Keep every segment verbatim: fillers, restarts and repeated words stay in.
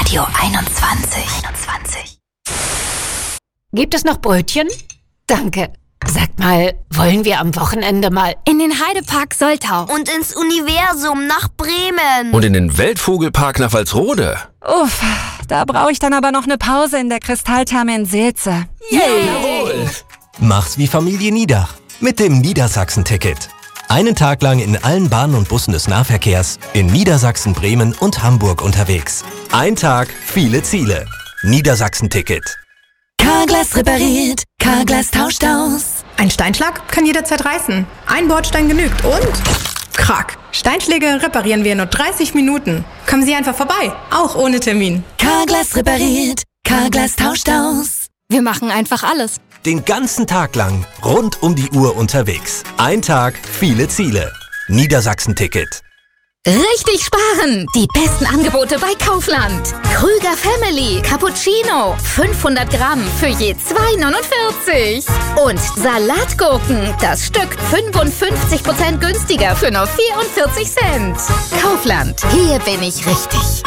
Radio einundzwanzig. einundzwanzig. Gibt es noch Brötchen? Danke. Sag mal, wollen wir am Wochenende mal In den Heidepark Soltau. Und ins Universum nach Bremen. Und in den Weltvogelpark nach Walsrode. Uff, da brauche ich dann aber noch eine Pause in der Kristalltherme in Seelze. Jawohl! Mach's wie Familie Niedach mit dem Niedersachsen-Ticket. Einen Tag lang in allen Bahnen und Bussen des Nahverkehrs in Niedersachsen, Bremen und Hamburg unterwegs. Ein Tag, viele Ziele. Niedersachsen-Ticket. Carglass repariert, Carglass tauscht aus. Ein Steinschlag kann jederzeit reißen. Ein Bordstein genügt und... Krack. Steinschläge reparieren wir in nur dreißig Minuten. Kommen Sie einfach vorbei, auch ohne Termin. Carglass repariert, Carglass tauscht aus. Wir machen einfach alles. Den ganzen Tag lang rund um die Uhr unterwegs. Ein Tag, viele Ziele. Niedersachsen-Ticket. Richtig sparen! Die besten Angebote bei Kaufland. Krüger Family Cappuccino. fünfhundert Gramm für je zwei neunundvierzig. Und Salatgurken. Das Stück fünfundfünfzig Prozent günstiger für nur vierundvierzig Cent. Kaufland. Hier bin ich richtig.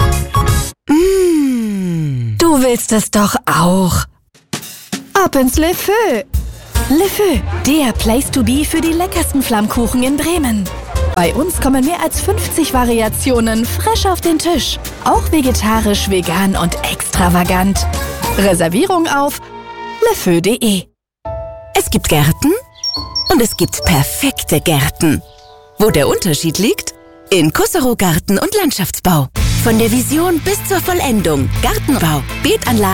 Mmh, du willst es doch auch. Ab ins Le Feu. Le Feu, der Place to be für die leckersten Flammkuchen in Bremen. Bei uns kommen mehr als fünfzig Variationen frisch auf den Tisch. Auch vegetarisch, vegan und extravagant. Reservierung auf lefeu punkt de. Es gibt Gärten und es gibt perfekte Gärten. Wo der Unterschied liegt? In Kusserow Garten- und Landschaftsbau. Von der Vision bis zur Vollendung. Gartenbau, Beetanlage.